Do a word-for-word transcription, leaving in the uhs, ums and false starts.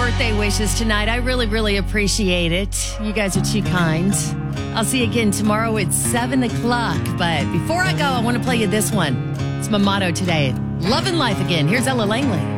birthday wishes tonight. I really, really appreciate it. You guys are too kind. I'll see you again tomorrow at seven o'clock. But before I go, I want to play you this one. It's my motto today. Love and life again. Here's Ella Langley.